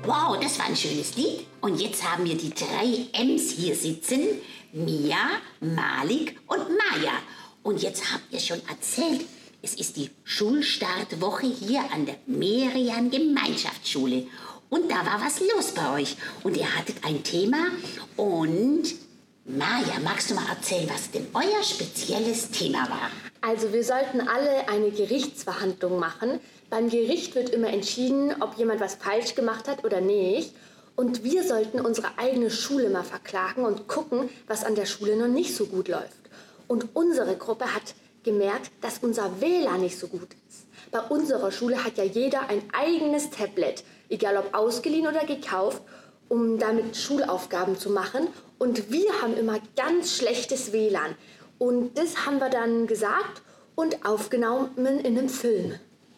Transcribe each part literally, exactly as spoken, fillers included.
Wow, das war ein schönes Lied. Und jetzt haben wir die drei M's hier sitzen. Mia, Malik und Maja. Und jetzt habt ihr schon erzählt, es ist die Schulstartwoche hier an der Merian Gemeinschaftsschule. Und da war was los bei euch. Und ihr hattet ein Thema. Und Maja, magst du mal erzählen, was denn euer spezielles Thema war? Also wir sollten alle eine Gerichtsverhandlung machen. Beim Gericht wird immer entschieden, ob jemand was falsch gemacht hat oder nicht. Und wir sollten unsere eigene Schule mal verklagen und gucken, was an der Schule noch nicht so gut läuft. Und unsere Gruppe hat gemerkt, dass unser W L A N nicht so gut ist. Bei unserer Schule hat ja jeder ein eigenes Tablet, egal ob ausgeliehen oder gekauft, um damit Schulaufgaben zu machen. Und wir haben immer ganz schlechtes W L A N. Und das haben wir dann gesagt und aufgenommen in einem Film.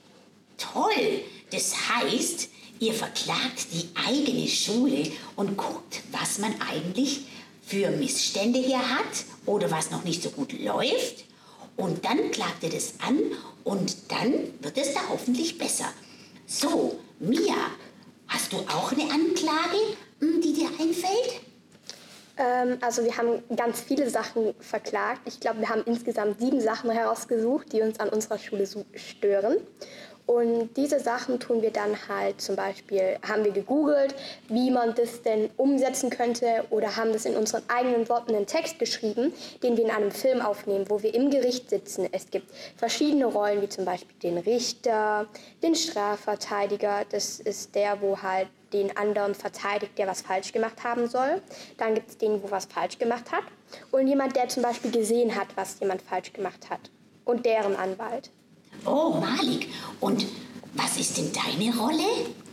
Toll! Das heißt, ihr verklagt die eigene Schule und guckt, was man eigentlich für Missstände hier hat oder was noch nicht so gut läuft. Und dann klagt ihr das an und dann wird es da hoffentlich besser. So, Mia, hast du auch eine Anklage, die dir einfällt? Ähm, also wir haben ganz viele Sachen verklagt. Ich glaube, wir haben insgesamt sieben Sachen herausgesucht, die uns an unserer Schule so stören. Und diese Sachen tun wir dann halt, zum Beispiel haben wir gegoogelt, wie man das denn umsetzen könnte, oder haben das in unseren eigenen Worten einen Text geschrieben, den wir in einem Film aufnehmen, wo wir im Gericht sitzen. Es gibt verschiedene Rollen, wie zum Beispiel den Richter, den Strafverteidiger, das ist der, wo halt den anderen verteidigt, der was falsch gemacht haben soll. Dann gibt es den, wo was falsch gemacht hat. Und jemand, der zum Beispiel gesehen hat, was jemand falsch gemacht hat. Und deren Anwalt. Oh, Malik. Und was ist denn deine Rolle?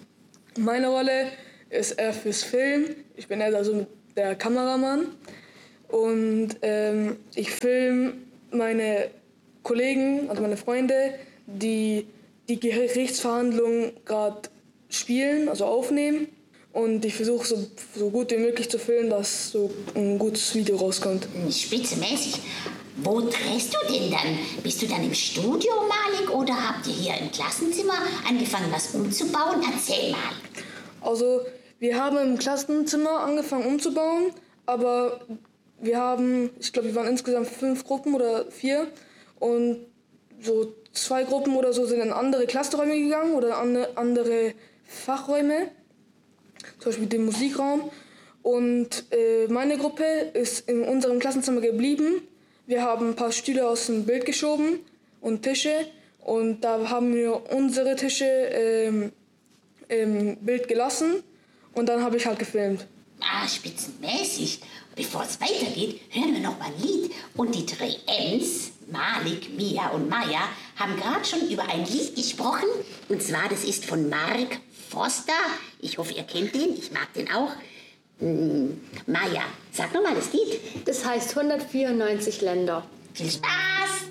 Meine Rolle ist eher fürs Film. Ich bin eher also der Kameramann. Und ähm, ich filme meine Kollegen, also meine Freunde, die die Gerichtsverhandlungen gerade spielen, also aufnehmen. Und ich versuche so, so gut wie möglich zu filmen, dass so ein gutes Video rauskommt. Spitzenmäßig. Wo drehst du denn dann? Bist du dann im Studio, Malik, oder habt ihr hier im Klassenzimmer angefangen, was umzubauen? Erzähl mal. Also, wir haben im Klassenzimmer angefangen umzubauen, aber wir haben, ich glaube, wir waren insgesamt fünf Gruppen oder vier. Und so zwei Gruppen oder so sind in andere Klassenräume gegangen oder in andere Fachräume, zum Beispiel den Musikraum. Und äh, meine Gruppe ist in unserem Klassenzimmer geblieben. Wir haben ein paar Stühle aus dem Bild geschoben und Tische. Und da haben wir unsere Tische ähm, im Bild gelassen. Und dann habe ich halt gefilmt. Ah, spitzenmäßig. Bevor es weitergeht, hören wir noch mal ein Lied. Und die drei M's, Malik, Mia und Maja, haben gerade schon über ein Lied gesprochen. Und zwar, das ist von Mark Foster. Ich hoffe, ihr kennt den. Ich mag den auch. Hm, Maja, sag noch mal das Lied. Das heißt hundertvierundneunzig Länder. Viel Spaß!